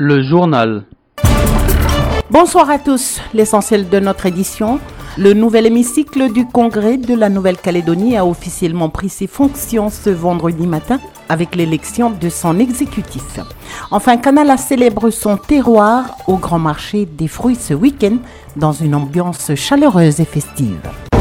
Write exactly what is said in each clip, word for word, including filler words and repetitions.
Le journal. Bonsoir à tous. L'essentiel de notre édition. Le nouvel hémicycle du Congrès de la Nouvelle-Calédonie a officiellement pris ses fonctions ce vendredi matin avec l'élection de son exécutif. Enfin, Canala célèbre son terroir au grand marché des fruits ce week-end dans une ambiance chaleureuse et festive.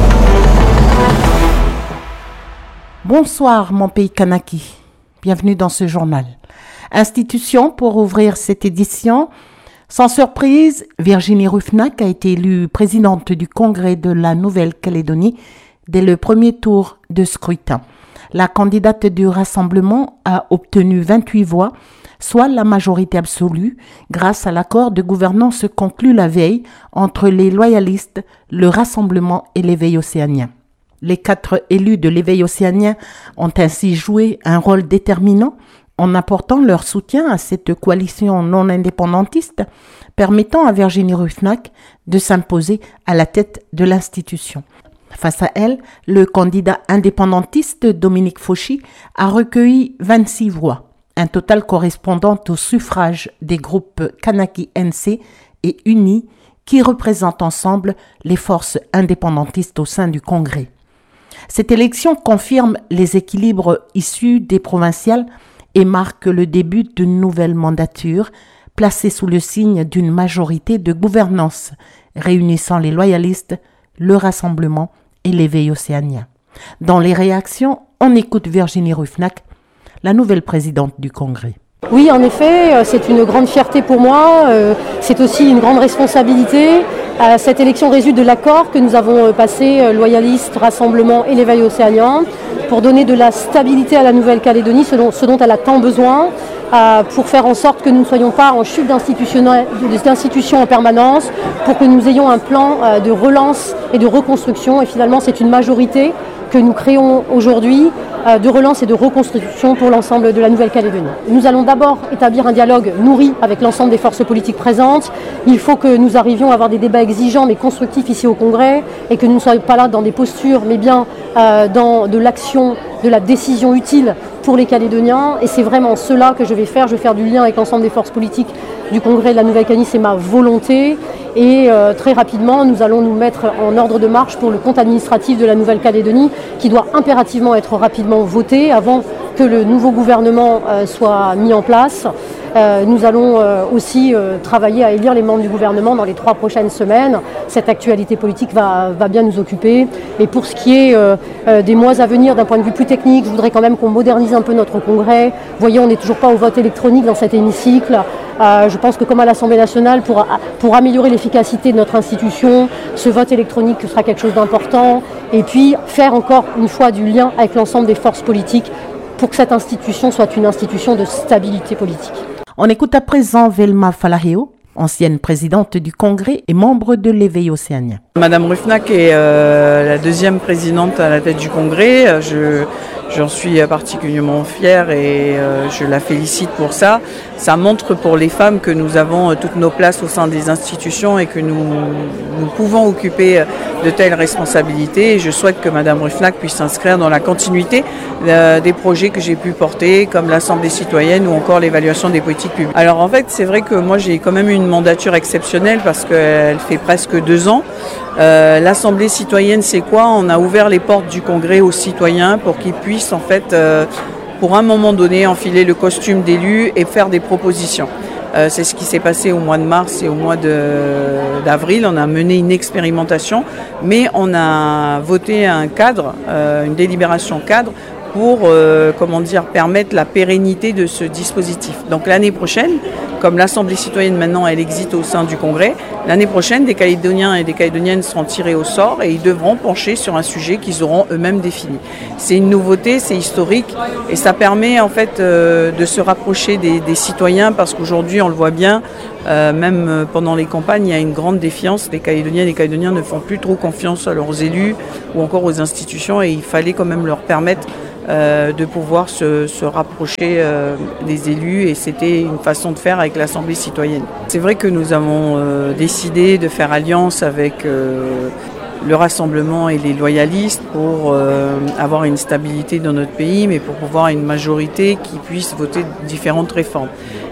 Bonsoir mon pays Kanaki. Bienvenue dans ce journal. Institution pour ouvrir cette édition. Sans surprise, Virginie Ruffnack a été élue présidente du Congrès de la Nouvelle-Calédonie dès le premier tour de scrutin. La candidate du Rassemblement a obtenu vingt-huit voix, soit la majorité absolue, grâce à l'accord de gouvernance conclu la veille entre les loyalistes, le Rassemblement et l'Éveil océanien. Les quatre élus de l'Éveil océanien ont ainsi joué un rôle déterminant en apportant leur soutien à cette coalition non indépendantiste, permettant à Virginie Ruffnack de s'imposer à la tête de l'institution. Face à elle, le candidat indépendantiste Dominique Fauchy a recueilli vingt-six voix, un total correspondant au suffrage des groupes Kanaki N C et Uni qui représentent ensemble les forces indépendantistes au sein du Congrès. Cette élection confirme les équilibres issus des provinciales et marque le début d'une nouvelle mandature placée sous le signe d'une majorité de gouvernance réunissant les loyalistes, le Rassemblement et l'Éveil océanien. Dans les réactions, on écoute Virginie Ruffnack, la nouvelle présidente du Congrès. Oui, en effet, c'est une grande fierté pour moi, c'est aussi une grande responsabilité. Cette élection résulte de l'accord que nous avons passé, loyalistes, Rassemblement et l'Éveil océanien, pour donner de la stabilité à la Nouvelle-Calédonie, ce dont, ce dont elle a tant besoin, pour faire en sorte que nous ne soyons pas en chute d'institutions en permanence, pour que nous ayons un plan de relance et de reconstruction. Et finalement, c'est une majorité que nous créons aujourd'hui de relance et de reconstruction pour l'ensemble de la Nouvelle-Calédonie. Nous allons d'abord établir un dialogue nourri avec l'ensemble des forces politiques présentes. Il faut que nous arrivions à avoir des débats exigeants mais constructifs ici au Congrès et que nous ne soyons pas là dans des postures mais bien euh, dans de l'action, de la décision utile pour les Calédoniens. Et c'est vraiment cela que je vais faire. Je vais faire du lien avec l'ensemble des forces politiques du Congrès de la Nouvelle-Calédonie. C'est ma volonté. Et euh, très rapidement, nous allons nous mettre en ordre de marche pour le compte administratif de la Nouvelle-Calédonie qui doit impérativement être rapidement voté avant que le nouveau gouvernement euh, soit mis en place. Euh, nous allons euh, aussi euh, travailler à élire les membres du gouvernement dans les trois prochaines semaines. Cette actualité politique va, va bien nous occuper. Et pour ce qui est euh, euh, des mois à venir, d'un point de vue plus technique, je voudrais quand même qu'on modernise un peu notre congrès. Vous voyez, on n'est toujours pas au vote électronique dans cet hémicycle. Euh, je pense que comme à l'Assemblée nationale, pour, pour améliorer l'efficacité de notre institution, ce vote électronique sera quelque chose d'important. Et puis faire encore une fois du lien avec l'ensemble des forces politiques pour que cette institution soit une institution de stabilité politique. On écoute à présent Velma Falaheo, ancienne présidente du Congrès et membre de l'Éveil océanien. Madame Ruffnack est euh, la deuxième présidente à la tête du Congrès. Je, j'en suis particulièrement fière et euh, je la félicite pour ça. Ça montre pour les femmes que nous avons toutes nos places au sein des institutions et que nous, nous pouvons occuper de telles responsabilités. Et je souhaite que Madame Ruffnack puisse s'inscrire dans la continuité euh, des projets que j'ai pu porter, comme l'Assemblée citoyenne ou encore l'évaluation des politiques publiques. Alors en fait, c'est vrai que moi j'ai quand même eu une mandature exceptionnelle parce qu'elle fait presque deux ans. Euh, L'Assemblée citoyenne, c'est quoi? On a ouvert les portes du Congrès aux citoyens pour qu'ils puissent en fait, euh, pour un moment donné, enfiler le costume d'élu et faire des propositions. Euh, c'est ce qui s'est passé au mois de mars et au mois d'avril. On a mené une expérimentation, mais on a voté un cadre, euh, une délibération cadre pour euh, comment dire, permettre la pérennité de ce dispositif. Donc l'année prochaine, comme l'Assemblée citoyenne maintenant elle existe au sein du Congrès, l'année prochaine des Calédoniens et des Calédoniennes seront tirés au sort et ils devront pencher sur un sujet qu'ils auront eux-mêmes défini. C'est une nouveauté, c'est historique et ça permet en fait euh, de se rapprocher des, des citoyens parce qu'aujourd'hui on le voit bien, euh, même pendant les campagnes il y a une grande défiance. Les Calédoniens et les Calédoniens ne font plus trop confiance à leurs élus ou encore aux institutions et il fallait quand même leur permettre Euh, de pouvoir se, se rapprocher euh, des élus et c'était une façon de faire avec l'Assemblée citoyenne. C'est vrai que nous avons euh, décidé de faire alliance avec euh, le Rassemblement et les loyalistes pour euh, avoir une stabilité dans notre pays mais pour pouvoir une majorité qui puisse voter différentes réformes.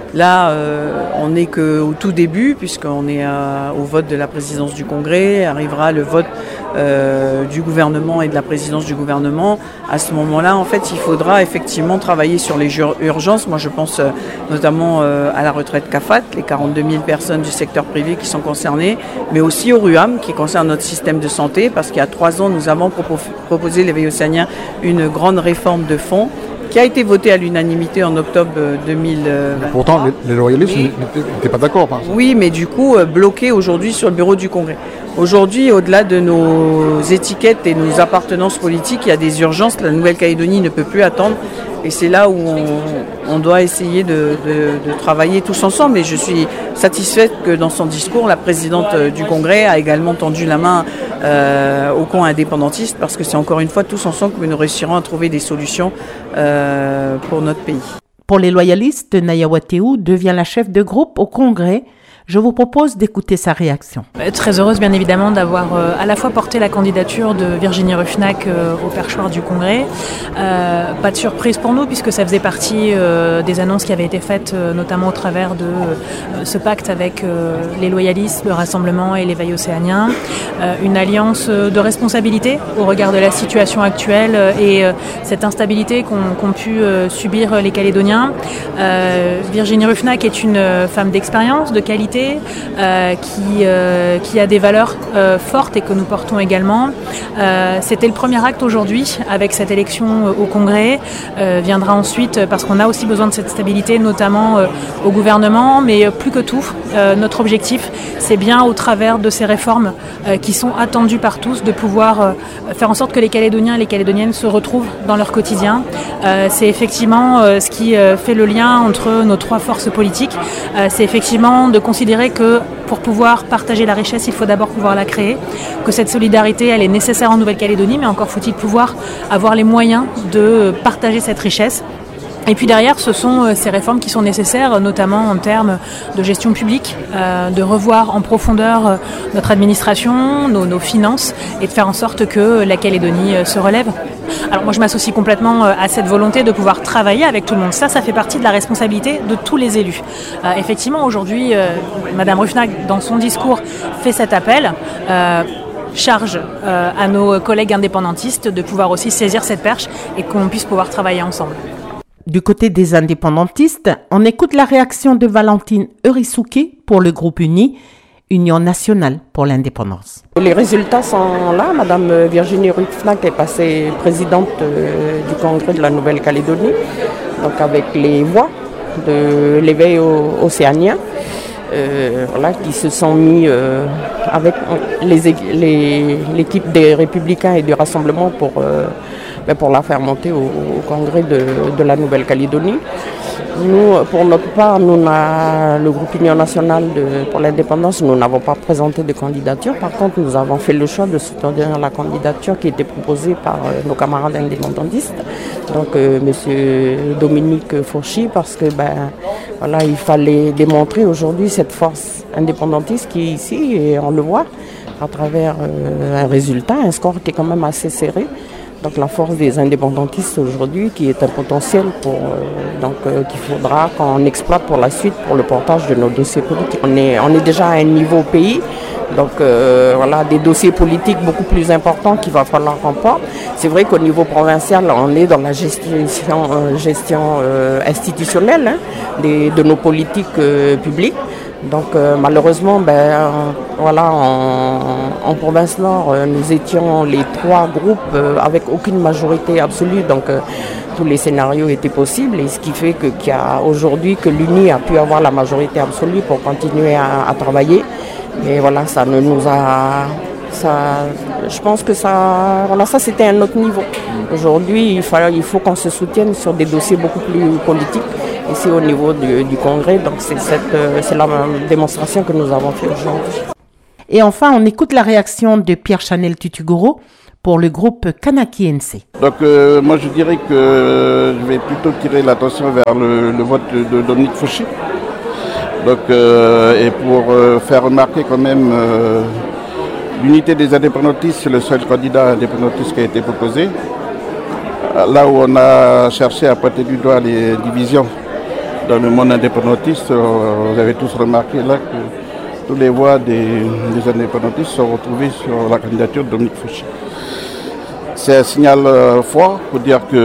Là, euh, on n'est qu'au tout début, puisqu'on est à, au vote de la présidence du Congrès, arrivera le vote euh, du gouvernement et de la présidence du gouvernement. À ce moment-là, en fait, il faudra effectivement travailler sur les urgences. Moi, je pense euh, notamment euh, à la retraite C A F A T, les quarante-deux mille personnes du secteur privé qui sont concernées, mais aussi au RUAM, qui concerne notre système de santé, parce qu'il y a trois ans, nous avons propo- proposé, l'éveil océanien, une grande réforme de fond, qui a été voté à l'unanimité en octobre deux mille vingt. Pourtant, les, les loyalistes n'étaient pas d'accord. Par exemple. Oui, mais du coup, euh, bloqués aujourd'hui sur le bureau du Congrès. Aujourd'hui, au-delà de nos étiquettes et de nos appartenances politiques, il y a des urgences. La Nouvelle-Calédonie ne peut plus attendre. Et c'est là où on, on doit essayer de, de, de travailler tous ensemble. Et je suis satisfaite que dans son discours, la présidente du Congrès a également tendu la main euh, au camp indépendantiste, parce que c'est encore une fois tous ensemble que nous réussirons à trouver des solutions euh, pour notre pays. Pour les loyalistes, Naya Wateou devient la chef de groupe au Congrès. Je vous propose d'écouter sa réaction. Très heureuse bien évidemment d'avoir euh, à la fois porté la candidature de Virginie Ruffnac euh, au perchoir du Congrès. Euh, pas de surprise pour nous, puisque ça faisait partie euh, des annonces qui avaient été faites euh, notamment au travers de euh, ce pacte avec euh, les loyalistes, le Rassemblement et l'éveil océanien. Euh, une alliance de responsabilité au regard de la situation actuelle euh, et euh, cette instabilité qu'ont, qu'ont pu euh, subir les Calédoniens. Euh, Virginie Ruffnac est une femme d'expérience, de qualité, Euh, qui, euh, qui a des valeurs euh, fortes et que nous portons également. Euh, c'était le premier acte aujourd'hui avec cette élection euh, au Congrès. Euh, viendra ensuite, parce qu'on a aussi besoin de cette stabilité, notamment euh, au gouvernement, mais euh, plus que tout, euh, notre objectif, c'est bien au travers de ces réformes euh, qui sont attendues par tous, de pouvoir euh, faire en sorte que les Calédoniens et les Calédoniennes se retrouvent dans leur quotidien. Euh, c'est effectivement euh, ce qui euh, fait le lien entre nos trois forces politiques. Euh, c'est effectivement de considérer que pour pouvoir partager la richesse, il faut d'abord pouvoir la créer, que cette solidarité, elle est nécessaire en Nouvelle-Calédonie, mais encore faut-il pouvoir avoir les moyens de partager cette richesse. Et puis derrière, ce sont ces réformes qui sont nécessaires, notamment en termes de gestion publique, euh, de revoir en profondeur notre administration, nos, nos finances, et de faire en sorte que la Calédonie se relève. Alors moi je m'associe complètement à cette volonté de pouvoir travailler avec tout le monde. Ça, ça fait partie de la responsabilité de tous les élus. Euh, effectivement, aujourd'hui, euh, Madame Ruffnac, dans son discours, fait cet appel. Euh, charge euh, à nos collègues indépendantistes de pouvoir aussi saisir cette perche et qu'on puisse pouvoir travailler ensemble. Du côté des indépendantistes, on écoute la réaction de Valentine Eurisuke pour le groupe uni, Union nationale pour l'indépendance. Les résultats sont là. Madame Virginie Ruffnac est passée présidente euh, du Congrès de la Nouvelle-Calédonie, donc avec les voix de l'éveil océanien, euh, voilà, qui se sont mis euh, avec les, les, l'équipe des Républicains et du Rassemblement pour, euh, ben pour la faire monter au, au Congrès de, de la Nouvelle-Calédonie. Nous, pour notre part, nous le groupe Union nationale de, pour l'indépendance, nous n'avons pas présenté de candidature. Par contre, nous avons fait le choix de soutenir la candidature qui était proposée par euh, nos camarades indépendantistes, donc euh, M. Dominique Fourchy, parce que ben, voilà, il fallait démontrer aujourd'hui cette force indépendantiste qui est ici, et on le voit à travers euh, un résultat, un score qui est quand même assez serré. Donc la force des indépendantistes aujourd'hui, qui est un potentiel pour, euh, donc euh, qu'il faudra qu'on exploite pour la suite pour le portage de nos dossiers politiques. On est, on est déjà à un niveau pays, donc euh, voilà, des dossiers politiques beaucoup plus importants qu'il va falloir qu'on porte. C'est vrai qu'au niveau provincial, on est dans la gestion, euh, gestion euh, institutionnelle hein, des, de nos politiques euh, publiques. Donc euh, malheureusement, ben, euh, voilà, en, en province nord, euh, nous étions les trois groupes euh, avec aucune majorité absolue, donc euh, tous les scénarios étaient possibles, et ce qui fait que, qu'il y a aujourd'hui que l'U N I a pu avoir la majorité absolue pour continuer à, à travailler. Mais voilà, ça ne nous a... Ça, je pense que ça, voilà, ça c'était un autre niveau. Aujourd'hui, il faut, il faut qu'on se soutienne sur des dossiers beaucoup plus politiques. Ici au niveau du, du Congrès, donc c'est, cette, c'est la démonstration que nous avons fait aujourd'hui. Et enfin, on écoute la réaction de Pierre-Chanel Tutugoro pour le groupe Kanaki N C. Donc euh, moi je dirais que euh, je vais plutôt tirer l'attention vers le, le vote de, de Dominique Fourchy. Donc, euh, et pour euh, faire remarquer quand même euh, l'unité des indépendantistes, c'est le seul candidat indépendantiste qui a été proposé. Là où on a cherché à pointer du doigt les divisions, dans le monde indépendantiste, vous avez tous remarqué là que toutes les voix des, des indépendantistes sont retrouvées sur la candidature de Dominique Fouché. C'est un signal fort pour dire que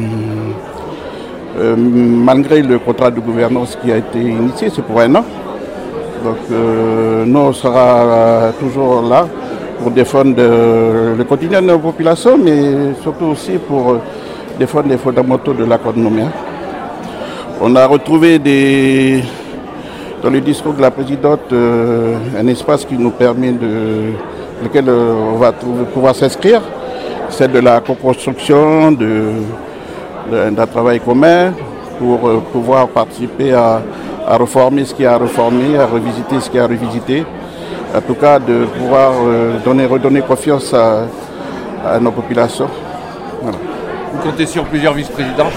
euh, malgré le contrat de gouvernance qui a été initié, c'est pour un an. Donc euh, nous, on sera toujours là pour défendre euh, le quotidien de nos populations, mais surtout aussi pour défendre les fondamentaux de l'accord de Nouméa. On a retrouvé des, dans le discours de la présidente euh, un espace qui nous permet de, lequel euh, on va trouver, pouvoir s'inscrire. C'est de la co-construction, de, de, d'un travail commun pour euh, pouvoir participer à, à reformer ce qui a reformé, à revisiter ce qui a revisité. En tout cas, de pouvoir euh, donner, redonner confiance à, à nos populations. Voilà. Vous comptez sur plusieurs vice-présidences?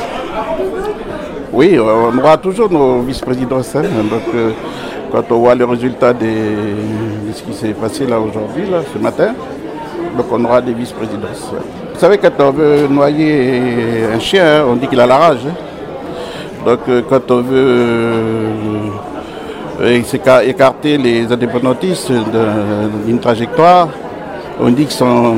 Oui, on aura toujours nos vice-présidences. Hein. Donc, euh, quand on voit le résultat des, de ce qui s'est passé là aujourd'hui, là, ce matin, donc on aura des vice-présidences. Ouais. Vous savez, quand on veut noyer un chien, on dit qu'il a la rage. Hein. Donc, euh, quand on veut euh, écarter les indépendantistes d'une trajectoire, on dit qu'ils sont,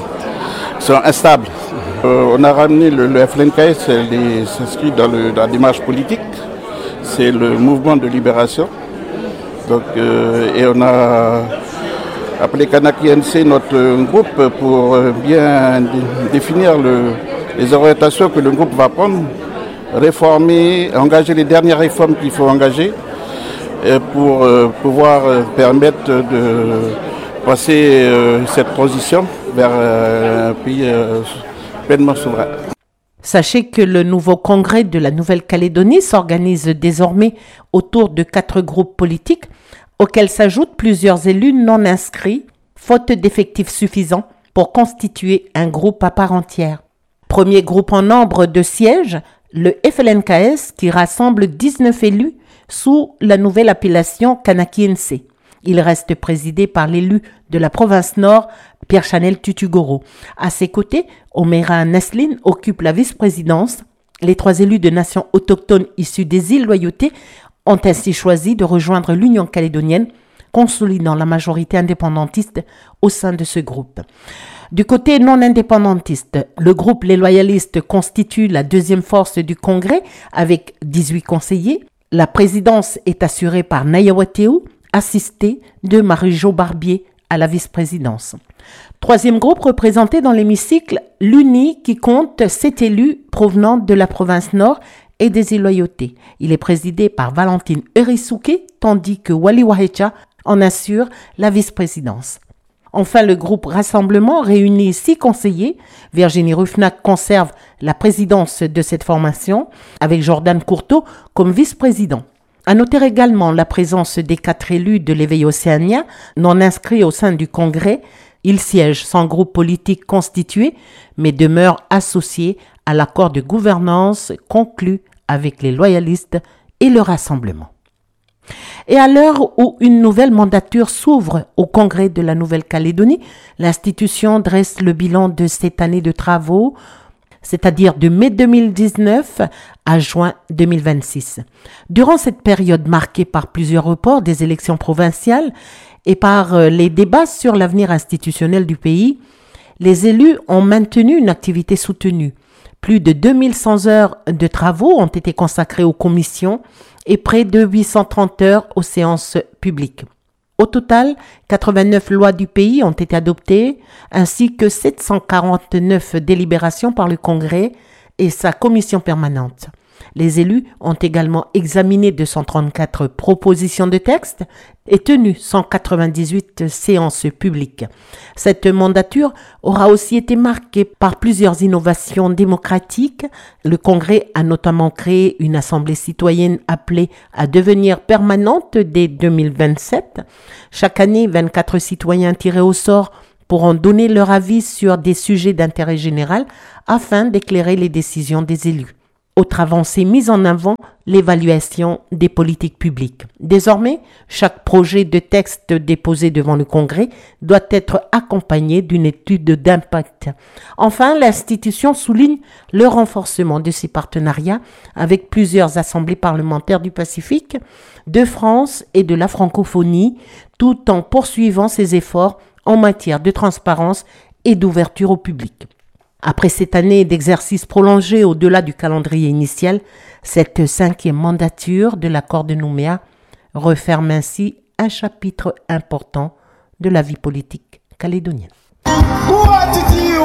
sont instables. Euh, on a ramené le, le F L N K S, elle s'inscrit dans, dans la démarche politique. C'est le mouvement de libération. Donc, euh, et on a appelé Kanaki N C notre groupe pour bien définir le, les orientations que le groupe va prendre, réformer, engager les dernières réformes qu'il faut engager pour euh, pouvoir permettre de passer euh, cette transition vers euh, un pays euh, pleinement souverain. Sachez que le nouveau congrès de la Nouvelle-Calédonie s'organise désormais autour de quatre groupes politiques auxquels s'ajoutent plusieurs élus non inscrits, faute d'effectifs suffisants pour constituer un groupe à part entière. Premier groupe en nombre de sièges, le F L N K S qui rassemble dix-neuf élus sous la nouvelle appellation Kanaki N C. Il reste présidé par l'élu de la province Nord, Pierre-Chanel Tutugoro. À ses côtés, Omera Nesline occupe la vice-présidence. Les trois élus de nations autochtones issus des îles Loyauté ont ainsi choisi de rejoindre l'Union calédonienne, consolidant la majorité indépendantiste au sein de ce groupe. Du côté non indépendantiste, le groupe Les Loyalistes constitue la deuxième force du Congrès avec dix-huit conseillers. La présidence est assurée par Nayawateu, assisté de Marie-Jo Barbier à la vice-présidence. Troisième groupe représenté dans l'hémicycle, l'U N I qui compte sept élus provenant de la province Nord et des îles Loyauté. Il est présidé par Valentine Erisuke, tandis que Wali Wahecha en assure la vice-présidence. Enfin, le groupe Rassemblement réunit six conseillers. Virginie Ruffnac conserve la présidence de cette formation, avec Jordan Courteau comme vice-président. À noter également la présence des quatre élus de l'éveil océanien, non inscrits au sein du Congrès. Ils siègent sans groupe politique constitué, mais demeurent associés à l'accord de gouvernance conclu avec les loyalistes et le Rassemblement. Et à l'heure où une nouvelle mandature s'ouvre au Congrès de la Nouvelle-Calédonie, l'institution dresse le bilan de cette année de travaux, c'est-à-dire de mai deux mille dix-neuf à juin deux mille vingt-six. Durant cette période marquée par plusieurs reports des élections provinciales et par les débats sur l'avenir institutionnel du pays, les élus ont maintenu une activité soutenue. Plus de deux mille cent heures de travaux ont été consacrées aux commissions et près de huit cent trente heures aux séances publiques. Au total, quatre-vingt-neuf lois du pays ont été adoptées, ainsi que sept cent quarante-neuf délibérations par le Congrès et sa commission permanente. Les élus ont également examiné deux cent trente-quatre propositions de texte et tenu cent quatre-vingt-dix-huit séances publiques. Cette mandature aura aussi été marquée par plusieurs innovations démocratiques. Le Congrès a notamment créé une assemblée citoyenne appelée à devenir permanente dès deux mille vingt-sept. Chaque année, vingt-quatre citoyens tirés au sort pourront donner leur avis sur des sujets d'intérêt général afin d'éclairer les décisions des élus. Autre avancée mise en avant, l'évaluation des politiques publiques. Désormais, chaque projet de texte déposé devant le Congrès doit être accompagné d'une étude d'impact. Enfin, l'institution souligne le renforcement de ses partenariats avec plusieurs assemblées parlementaires du Pacifique, de France et de la francophonie, tout en poursuivant ses efforts en matière de transparence et d'ouverture au public. Après cette année d'exercice prolongé au-delà du calendrier initial, cette cinquième mandature de l'accord de Nouméa referme ainsi un chapitre important de la vie politique calédonienne.